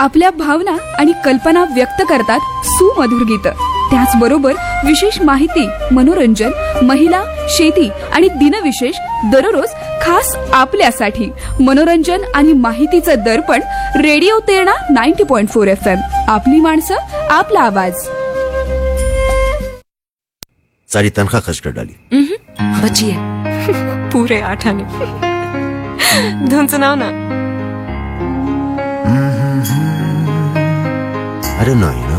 आपल्या भावना आणि कल्पना व्यक्त करतात सुमधुर गीतं. त्याचबरोबर विशेष माहिती, मनोरंजन, महिला, शेती आणि दिनविशेष दररोज खास आपल्यासाठी. मनोरंजन आणि माहितीचं दर्पण रेडिओ तेरणा 90.4 FM. आपली माणसं, आपला आवाज. सारी तनख्वाह खर्च कर डाली. बची है पूरे 8 आने. धुन सुनाओ ना. अरे नहीं